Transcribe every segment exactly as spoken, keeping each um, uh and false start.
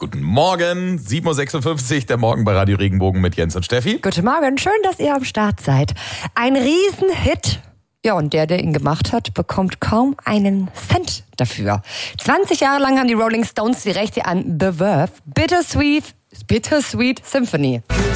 Guten Morgen, sieben Uhr sechsundfünfzig, der Morgen bei Radio Regenbogen mit Jens und Steffi. Guten Morgen, schön, dass ihr am Start seid. Ein Riesenhit. Ja, und der, der ihn gemacht hat, bekommt kaum einen Cent dafür. zwanzig Jahre lang haben die Rolling Stones die Rechte an The Verve, Bittersweet, Bittersweet Symphony.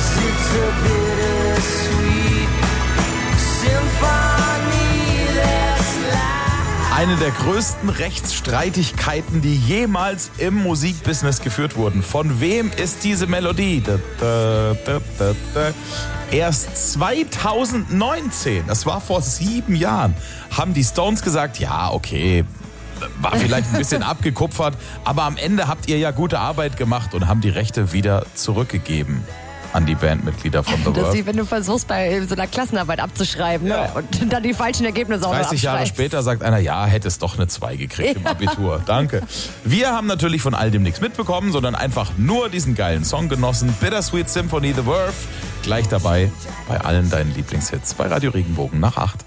Eine der größten Rechtsstreitigkeiten, die jemals im Musikbusiness geführt wurden. Von wem ist diese Melodie? Da, da, da, da, da. Erst zweitausendneunzehn, das war vor sieben Jahren, haben die Stones gesagt, ja, okay, war vielleicht ein bisschen abgekupfert, aber am Ende habt ihr ja gute Arbeit gemacht und haben die Rechte wieder zurückgegeben an die Bandmitglieder von The Verve. Das ist wie wenn du versuchst, bei so einer Klassenarbeit abzuschreiben, ja, ne? Und dann die falschen Ergebnisse auch noch dreißig Jahre später sagt einer, ja, hätte es doch eine zwei gekriegt ja. im Abitur. Danke. Wir haben natürlich von all dem nichts mitbekommen, sondern einfach nur diesen geilen Song genossen. Bittersweet Symphony, The Verve. Gleich dabei bei allen deinen Lieblingshits bei Radio Regenbogen nach acht.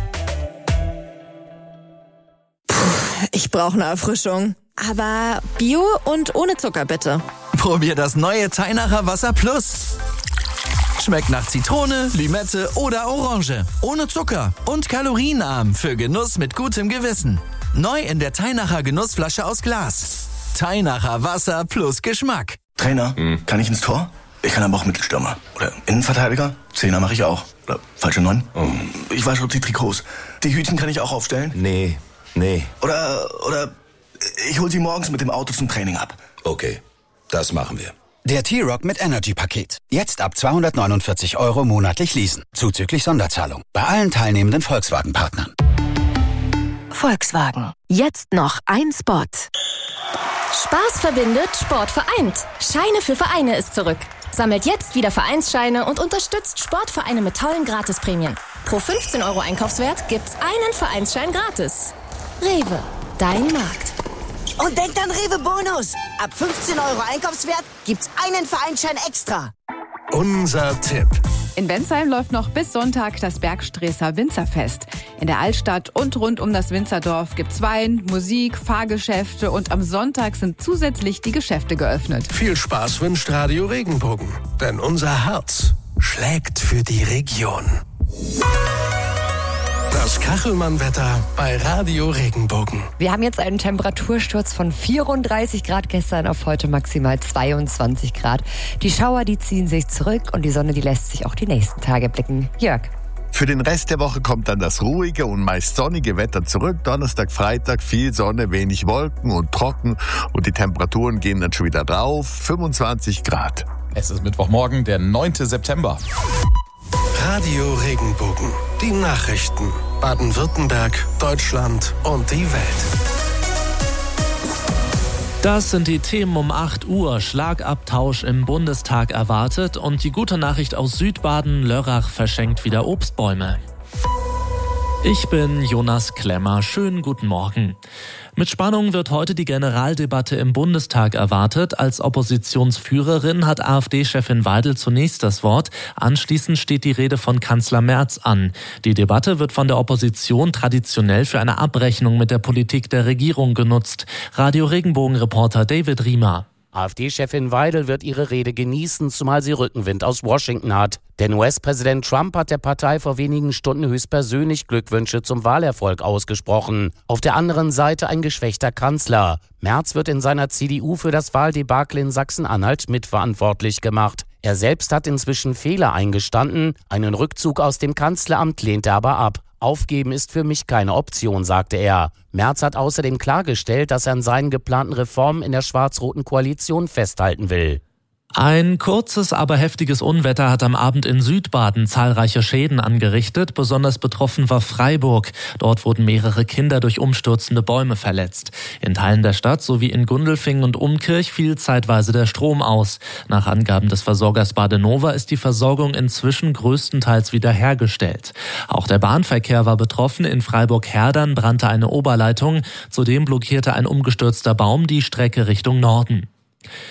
Puh, ich brauche eine Erfrischung. Aber Bio und ohne Zucker, bitte. Probier das neue Teinacher Wasser Plus. Schmeckt nach Zitrone, Limette oder Orange. Ohne Zucker und kalorienarm für Genuss mit gutem Gewissen. Neu in der Teinacher Genussflasche aus Glas. Teinacher Wasser plus Geschmack. Trainer, hm. kann ich ins Tor? Ich kann aber auch Mittelstürmer. Oder Innenverteidiger? Zehner mache ich auch. Oder falsche Neun? Oh. Ich wasche die Trikots. Die Hütchen kann ich auch aufstellen? Nee, nee. Oder, oder ich hol sie morgens mit dem Auto zum Training ab. Okay, das machen wir. Der T-Rock mit Energy-Paket. Jetzt ab zweihundertneunundvierzig Euro monatlich leasen. Zuzüglich Sonderzahlung. Bei allen teilnehmenden Volkswagen-Partnern. Volkswagen. Jetzt noch ein Spot. Spaß verbindet, Sport vereint. Scheine für Vereine ist zurück. Sammelt jetzt wieder Vereinsscheine und unterstützt Sportvereine mit tollen Gratisprämien. Pro fünfzehn Euro Einkaufswert gibt's einen Vereinsschein gratis. Rewe, dein Markt. Und denkt an Rewe Bonus. Ab fünfzehn Euro Einkaufswert gibt's einen Vereinsschein extra. Unser Tipp. In Bensheim läuft noch bis Sonntag das Bergstresser Winzerfest. In der Altstadt und rund um das Winzerdorf gibt's Wein, Musik, Fahrgeschäfte und am Sonntag sind zusätzlich die Geschäfte geöffnet. Viel Spaß wünscht Radio Regenbogen, denn unser Herz schlägt für die Region. Das Kachelmann-Wetter bei Radio Regenbogen. Wir haben jetzt einen Temperatursturz von vierunddreißig Grad gestern auf heute maximal zweiundzwanzig Grad. Die Schauer, die ziehen sich zurück und die Sonne, die lässt sich auch die nächsten Tage blicken. Jörg. Für den Rest der Woche kommt dann das ruhige und meist sonnige Wetter zurück. Donnerstag, Freitag viel Sonne, wenig Wolken und trocken. Und die Temperaturen gehen dann schon wieder rauf. fünfundzwanzig Grad. Es ist Mittwochmorgen, der neunten September. Radio Regenbogen. Die Nachrichten. Baden-Württemberg, Deutschland und die Welt. Das sind die Themen um acht Uhr. Schlagabtausch im Bundestag erwartet und die gute Nachricht aus Südbaden: Lörrach verschenkt wieder Obstbäume. Ich bin Jonas Klemmer. Schönen guten Morgen. Mit Spannung wird heute die Generaldebatte im Bundestag erwartet. Als Oppositionsführerin hat AfD-Chefin Weidel zunächst das Wort. Anschließend steht die Rede von Kanzler Merz an. Die Debatte wird von der Opposition traditionell für eine Abrechnung mit der Politik der Regierung genutzt. Radio Regenbogen-Reporter David Riemer. AfD-Chefin Weidel wird ihre Rede genießen, zumal sie Rückenwind aus Washington hat. Denn U S-Präsident Trump hat der Partei vor wenigen Stunden höchstpersönlich Glückwünsche zum Wahlerfolg ausgesprochen. Auf der anderen Seite ein geschwächter Kanzler. Merz wird in seiner C D U für das Wahldebakel in Sachsen-Anhalt mitverantwortlich gemacht. Er selbst hat inzwischen Fehler eingestanden. Einen Rückzug aus dem Kanzleramt lehnt er aber ab. Aufgeben ist für mich keine Option, sagte er. Merz hat außerdem klargestellt, dass er an seinen geplanten Reformen in der schwarz-roten Koalition festhalten will. Ein kurzes, aber heftiges Unwetter hat am Abend in Südbaden zahlreiche Schäden angerichtet. Besonders betroffen war Freiburg. Dort wurden mehrere Kinder durch umstürzende Bäume verletzt. In Teilen der Stadt sowie in Gundelfingen und Umkirch fiel zeitweise der Strom aus. Nach Angaben des Versorgers Badenova ist die Versorgung inzwischen größtenteils wiederhergestellt. Auch der Bahnverkehr war betroffen. In Freiburg-Herdern brannte eine Oberleitung. Zudem blockierte ein umgestürzter Baum die Strecke Richtung Norden.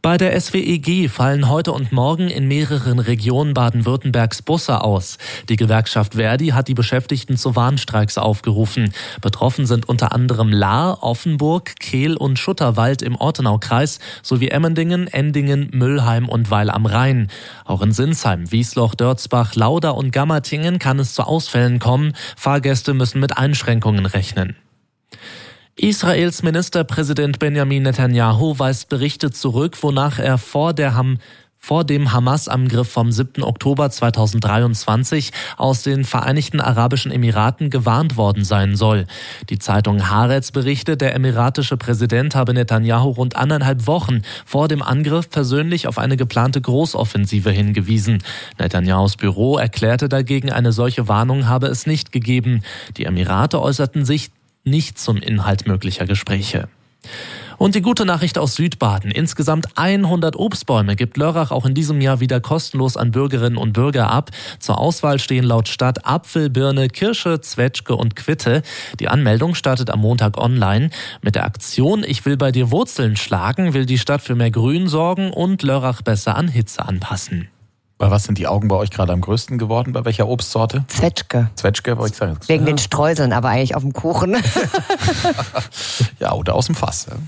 Bei der S W E G fallen heute und morgen in mehreren Regionen Baden-Württembergs Busse aus. Die Gewerkschaft Verdi hat die Beschäftigten zu Warnstreiks aufgerufen. Betroffen sind unter anderem Lahr, Offenburg, Kehl und Schutterwald im Ortenaukreis sowie Emmendingen, Endingen, Müllheim und Weil am Rhein. Auch in Sinsheim, Wiesloch, Dörzbach, Lauda und Gammertingen kann es zu Ausfällen kommen. Fahrgäste müssen mit Einschränkungen rechnen. Israels Ministerpräsident Benjamin Netanyahu weist Berichte zurück, wonach er vor der Ham vor dem Hamas-Angriff vom siebten Oktober zweitausenddreiundzwanzig aus den Vereinigten Arabischen Emiraten gewarnt worden sein soll. Die Zeitung Haaretz berichtet, der emiratische Präsident habe Netanyahu rund anderthalb Wochen vor dem Angriff persönlich auf eine geplante Großoffensive hingewiesen. Netanyahus Büro erklärte dagegen, eine solche Warnung habe es nicht gegeben. Die Emirate äußerten sich nicht zum Inhalt möglicher Gespräche. Und die gute Nachricht aus Südbaden. Insgesamt hundert Obstbäume gibt Lörrach auch in diesem Jahr wieder kostenlos an Bürgerinnen und Bürger ab. Zur Auswahl stehen laut Stadt Apfel, Birne, Kirsche, Zwetschge und Quitte. Die Anmeldung startet am Montag online. Mit der Aktion Ich will bei dir Wurzeln schlagen will die Stadt für mehr Grün sorgen und Lörrach besser an Hitze anpassen. Bei was sind die Augen bei euch gerade am größten geworden? Bei welcher Obstsorte? Zwetschge. Zwetschge, wollte ich sagen. Wegen ja. den Streuseln, aber eigentlich auf dem Kuchen. Ja, oder aus dem Fass. Ja.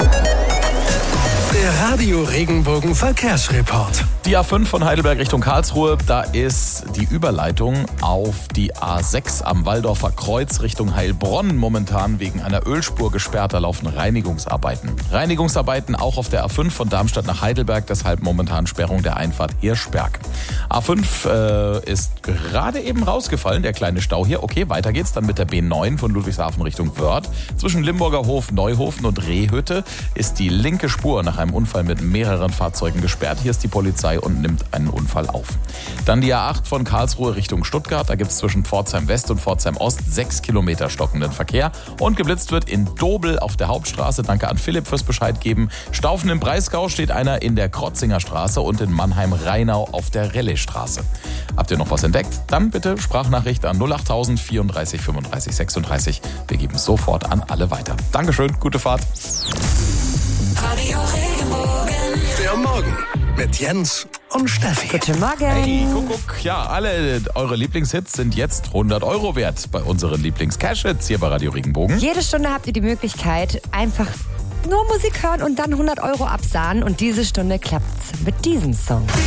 Der Radio Regenbogen Verkehrsreport. Die A fünf von Heidelberg Richtung Karlsruhe, da ist die Überleitung auf die A sechs am Walldorfer Kreuz Richtung Heilbronn momentan wegen einer Ölspur gesperrt. Da laufen Reinigungsarbeiten. Reinigungsarbeiten auch auf der A fünf von Darmstadt nach Heidelberg, deshalb momentan Sperrung der Einfahrt Hirschberg. A fünf äh, ist gerade eben rausgefallen, der kleine Stau hier. Okay, weiter geht's dann mit der B neun von Ludwigshafen Richtung Wörth. Zwischen Limburger Hof, Neuhofen und Rehhütte ist die linke Spur nach einem Unfall mit mehreren Fahrzeugen gesperrt. Hier ist die Polizei und nimmt einen Unfall auf. Dann die A acht von Karlsruhe Richtung Stuttgart. Da gibt es zwischen Pforzheim West und Pforzheim Ost sechs Kilometer stockenden Verkehr. Und geblitzt wird in Dobel auf der Hauptstraße. Danke an Philipp fürs Bescheid geben. Staufen im Breisgau steht einer in der Krotzinger Straße und in Mannheim-Rheinau auf der Rellestraße. Habt ihr noch was entdeckt? Dann bitte Sprachnachricht an null acht tausend vierunddreißig fünfunddreißig sechsunddreißig. Wir geben es sofort an alle weiter. Dankeschön, gute Fahrt. Radio Regenbogen. Der Morgen mit Jens und Steffi. Guten Morgen. Hey, guck, guck. Ja, alle eure Lieblingshits sind jetzt hundert Euro wert bei unseren Lieblings-Cash-Hits hier bei Radio Regenbogen. Jede Stunde habt ihr die Möglichkeit, einfach nur Musik hören und dann hundert Euro absahnen. Und diese Stunde klappt's mit diesem Song.